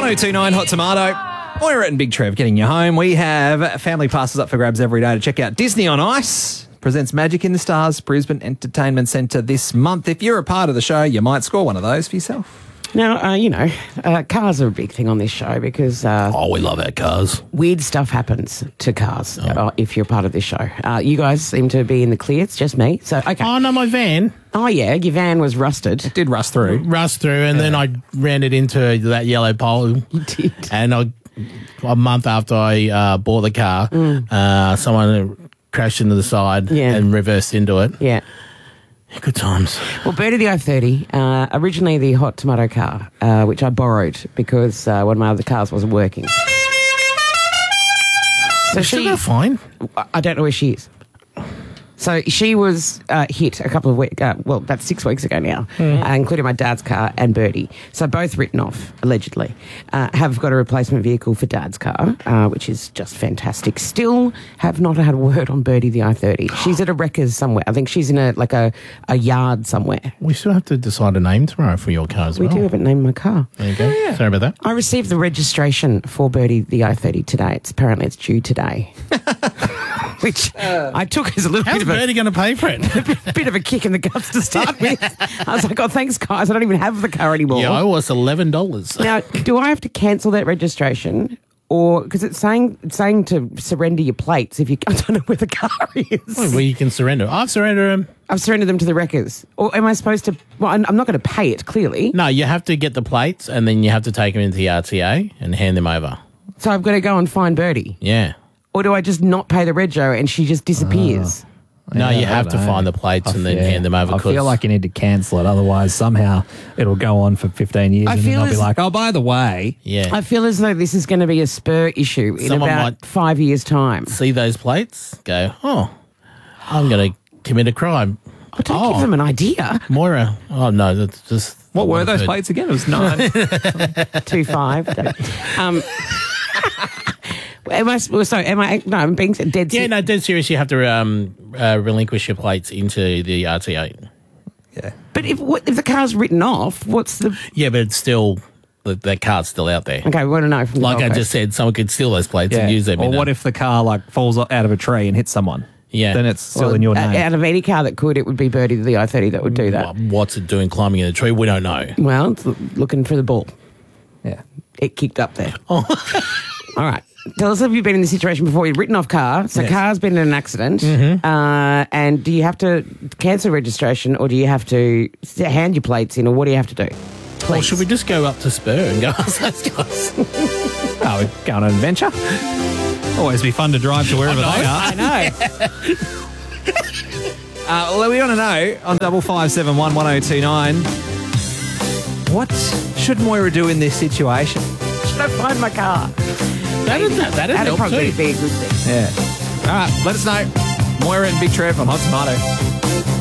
1029 Hot Tomato. Moira and Big Trev getting you home. We have family passes up for grabs every day to check out Disney on Ice. Presents Magic in the Stars, Brisbane Entertainment Centre this month. If you're a part of the show, you might score one of those for yourself. Now, cars are a big thing on this show because... we love our cars. Weird stuff happens to cars if you're part of this show. You guys seem to be in the clear. It's just me. So, okay. Oh, no, my van. Oh, yeah, your van was rusted. It did rust through. And then I ran it into that yellow pole. You did. And a month after I bought the car, someone crashed into the side and reversed into it. Yeah. Good times. Well, Birdie the i30, originally the Hot Tomato car, which I borrowed because one of my other cars wasn't working. So she's fine. I don't know where she is. So she was hit a couple of weeks, that's 6 weeks ago now, including my dad's car and Birdie. So both written off, allegedly. Have got a replacement vehicle for dad's car, which is just fantastic. Still have not had a word on Birdie the i30. She's at a wreckers somewhere. I think she's in a yard somewhere. We still have to decide a name tomorrow for your car as well. We do haven't named my car. There you go. Yeah. Sorry about that. I received the registration for Birdie the i30 today. Apparently it's due today. Which I took as a little bit of Birdie going to pay for it? a bit of a kick in the guts to start with. I was like, oh, thanks, guys. I don't even have the car anymore. Yeah, I was $11. Now, do I have to cancel that registration? Or, because it's saying to surrender your plates if you, I don't know where the car is. Well, you can surrender. I've surrendered them. I've surrendered them to the wreckers. Or am I supposed to, well, I'm not going to pay it, clearly. No, you have to get the plates and then you have to take them into the RTA and hand them over. So I've got to go and find Birdie? Yeah. Or do I just not pay the rego and she just disappears? No, you have to find the plates and then hand them over. I feel like you need to cancel it. Otherwise, somehow it'll go on for 15 years and then they'll be like, oh, by the way. Yeah. I feel as though this is going to be a spur issue in Someone about might 5 years' time. See those plates, go, I'm going to commit a crime. Oh, don't give them an idea. Moira. Oh, no, that's just... What were those plates again? It was 9. 2-5. I'm being dead serious. Yeah, no, dead serious. You have to relinquish your plates into the RTA. Yeah. But if the car's written off, what's the... Yeah, but it's still... That car's still out there. Okay, we want to know from the Like I just said, someone could steal those plates and use them. Or what if the car falls out of a tree and hits someone? Yeah. Then it's still in your name. Out of any car that could, it would be Birdie the i30 that would do that. What's it doing climbing in a tree? We don't know. Well, it's looking for the ball. Yeah. It kicked up there. Oh. All right. Tell us, have you been in this situation before? You've written off car, so car's been in an accident, and do you have to cancel registration or do you have to hand your plates in, or what do you have to do? Please. Well, should we just go up to Spur and go ask those guys? We're going on an adventure. Always be fun to drive to wherever they are. I know. Well, we want to know on 5571 1029, what should Moira do in this situation? Should I find my car? That'd That'd help probably too. be a good thing. Yeah. All right, let us know. Moira and Big Trev on Hot Tomato.